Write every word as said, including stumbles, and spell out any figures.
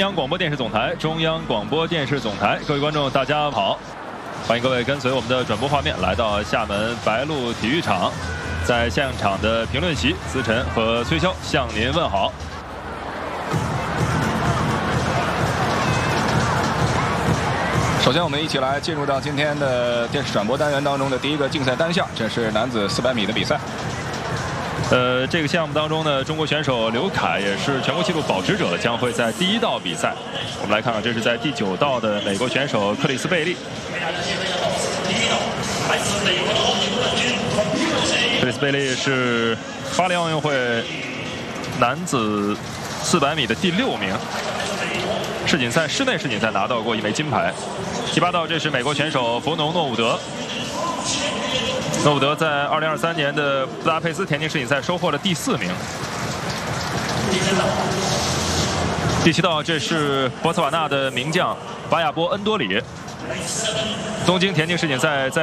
央广播电视总台，中央广播电视总台，各位观众，大家好，欢迎各位跟随我们的转播画面来到厦门白鹿体育场，在现场的评论席，思晨和崔潇向您问好。 首先，我们一起来进入到今天的电视转播单元当中的第一个竞赛单项，这是男子四百米的比赛。 呃，这个项目当中呢，中国选手刘凯也是全国纪录保持者，将会在第一道比赛。我们来看看，这是在第九道的美国选手克里斯贝利。克里斯贝利是巴黎奥运会男子四百米的第六名。 世锦赛室内世锦赛拿到过一枚金牌。第八道，这是美国选手弗农诺伍德。诺伍德在二零二三年的布达佩斯田径世锦赛收获了第四名。第七道，这是博茨瓦纳的名将巴亚波恩多里。东京田径世锦赛在